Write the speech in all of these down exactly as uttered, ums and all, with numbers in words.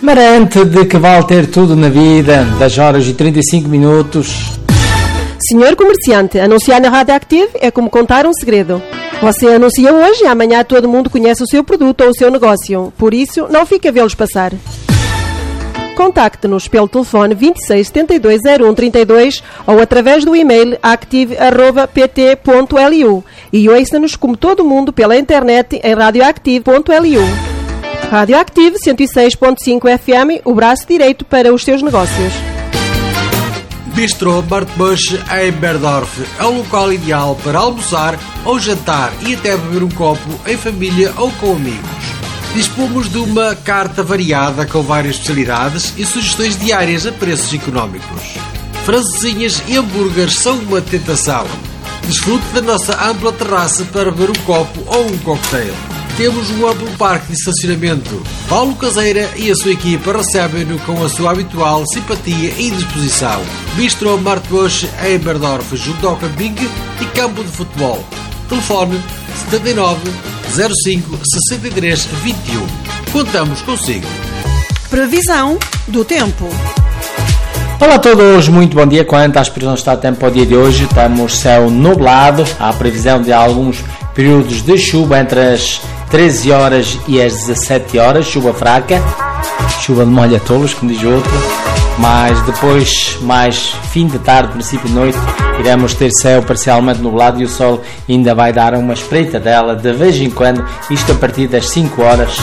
Marante de que vale ter tudo na vida, dez horas e trinta e cinco minutos. Senhor comerciante, anunciar na Rádio Active é como contar um segredo. Você anuncia hoje e amanhã todo mundo conhece o seu produto ou o seu negócio. Por isso, não fique a vê-los passar. Contacte-nos pelo telefone vinte e seis, setenta e dois, zero um, trinta e dois ou através do e-mail active arroba p t ponto l u e ouça-nos como todo mundo pela internet em radioactive ponto l u. Rádio Active cento e seis ponto cinco F M, o braço direito para os seus negócios. Bistrô Bartbush em Berdorf é o local ideal para almoçar ou jantar e até beber um copo em família ou com amigos. Dispomos de uma carta variada com várias especialidades e sugestões diárias a preços económicos. Francesinhas e hambúrgueres são uma tentação. Desfrute da nossa ampla terraça para beber um copo ou um cocktail. Temos um amplo parque de estacionamento. Paulo Caseira e a sua equipa recebem-no com a sua habitual simpatia e disposição. Bistrô Bartbush em Berdorf, junto ao camping e campo de futebol. Telefone setenta e nove, zero cinco, sessenta e três, vinte e um. Contamos consigo. Previsão do tempo. Olá a todos, muito bom dia. Quanto às previsões está tempo para o dia de hoje, temos céu nublado. Há previsão de alguns períodos de chuva entre as treze horas e as dezassete horas, chuva fraca, chuva de molha tolos, como diz outro, mas depois, mais fim de tarde, princípio de noite, iremos ter céu parcialmente nublado e o sol ainda vai dar uma espreita dela de vez em quando, isto a partir das cinco horas.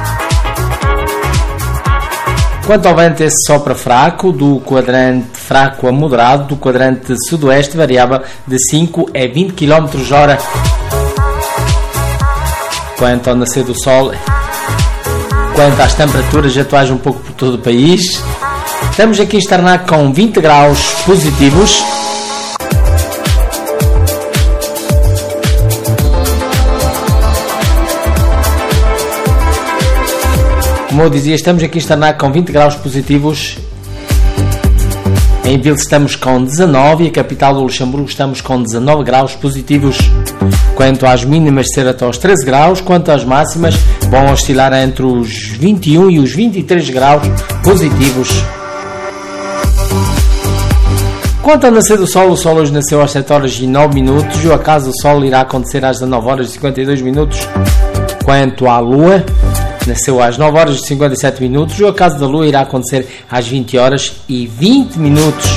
Quanto ao vento, esse sopra fraco, do quadrante fraco a moderado, do quadrante sudoeste, variável de cinco a vinte quilómetros por hora. Quanto ao nascer do sol, quanto às temperaturas atuais um pouco por todo o país, estamos aqui em Estarnac com vinte graus positivos. Como eu dizia, estamos aqui em Estarnac com vinte graus positivos. Em Vils estamos com dezanove e a capital do Luxemburgo estamos com dezanove graus positivos. Quanto às mínimas, ser até aos treze graus, quanto às máximas, vão oscilar entre os vinte e um e os vinte e três graus positivos. Quanto ao nascer do sol, o sol hoje nasceu às sete horas e nove minutos, o acaso do sol irá acontecer às dezanove horas e cinquenta e dois minutos. Quanto à lua, nasceu às nove horas e cinquenta e sete minutos, o acaso da lua irá acontecer às vinte horas e vinte minutos.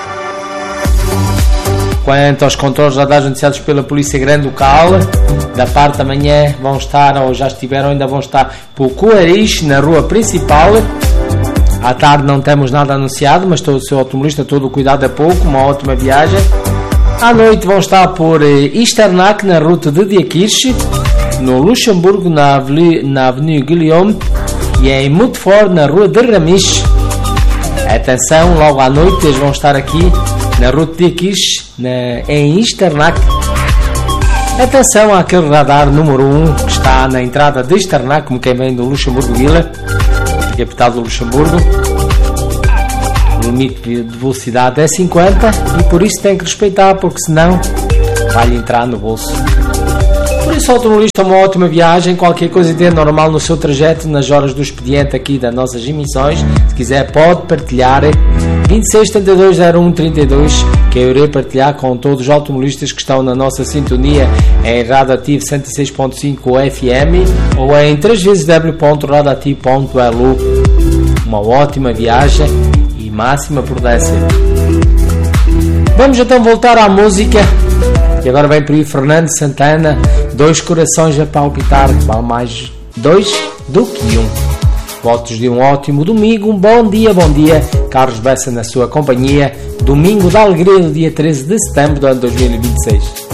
Quanto aos controles radares anunciados pela Polícia Grande Local, da parte da manhã vão estar, ou já estiveram, ainda vão estar por Coaris, na rua principal. À tarde não temos nada anunciado, mas todo o seu automobilista, todo o cuidado é pouco, uma ótima viagem. À noite vão estar por Esternac, na ruta de Diakirch, no Luxemburgo, na Avenue, na Avenue Guillaume, e em Mutford, na rua de Ramis. Atenção, logo à noite eles vão estar aqui na ruta de Diakirch, em Esternac. Atenção àquele radar número um que está na entrada de Esternac, como quem vem do Luxemburgo Vila, capital do Luxemburgo. O limite de velocidade é cinquenta e por isso tem que respeitar, porque senão vai entrar no bolso. Por isso, automobilista, uma ótima viagem. Qualquer coisa de normal no seu trajeto, nas horas do expediente aqui das nossas emissões, se quiser pode partilhar vinte e seis, setenta e dois, zero um, trinta e dois, que eu irei partilhar com todos os automobilistas que estão na nossa sintonia em Radioactive cento e seis ponto cinco F M ou em três vezes w ponto radioactive ponto l u. Uma ótima viagem e máxima prudência. Vamos então voltar à música. E agora vem por aí Fernando Santana, Dois Corações a Palpitar, que vale mais dois do que um. Votos de um ótimo domingo, um bom dia, bom dia. Carlos Bessa na sua companhia. Domingo da Alegria, do dia treze de setembro do ano dois mil e vinte e seis.